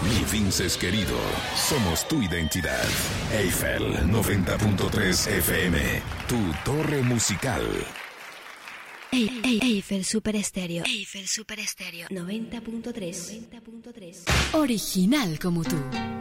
Mi Vinces querido, somos tu identidad. Eiffel 90.3 FM, tu torre musical. Eiffel Super Estéreo. Eiffel Super Estéreo 90.3. Original como tú.